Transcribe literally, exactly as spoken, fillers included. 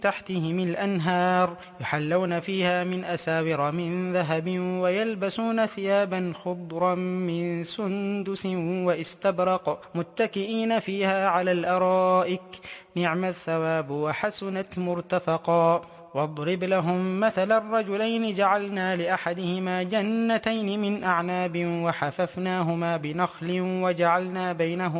تحتهم الأنهار يحلون فيها من أساور من ذهب ويلبسون ثيابا خضرا من سندس واستبرق متكئين فيها على الأرائك نعم الثواب وحسنت مرتفقا. واضرب لهم مثل الرجلين جعلنا لأحدهما جنتين من أعناب وحففناهما بنخل وجعلنا بينهما